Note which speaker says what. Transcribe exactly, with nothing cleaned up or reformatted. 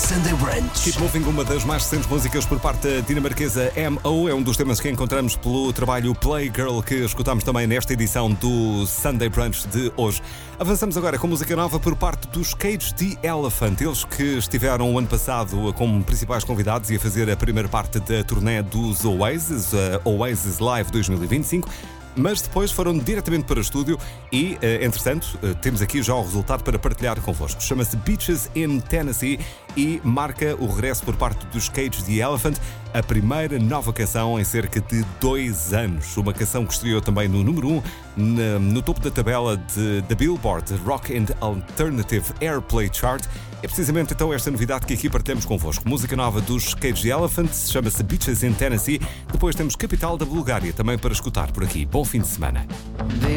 Speaker 1: Sunday Brunch.
Speaker 2: Keep Moving, uma das mais recentes músicas por parte da dinamarquesa M O, é um dos temas que encontramos pelo trabalho Playgirl, que escutamos também nesta edição do Sunday Brunch de hoje. Avançamos agora com música nova por parte dos Cage the Elephant, eles que estiveram o ano passado como principais convidados e a fazer a primeira parte da turnê dos Oasis, a Oasis Live dois mil e vinte e cinco. Mas depois foram diretamente para o estúdio e, entretanto, temos aqui já o resultado para partilhar convosco. Chama-se Beaches in Tennessee e marca o regresso por parte dos Cage the Elephant, a primeira nova canção em cerca de dois anos. Uma canção que estreou também no número um, no topo da tabela da Billboard Rock and Alternative Airplay Chart. É precisamente então esta novidade que aqui partilhamos convosco. Música nova dos Cage the Elephant, chama-se Beaches in Tennessee. Depois temos Capital da Bulgária, também para escutar por aqui. Bom fim de semana.
Speaker 3: The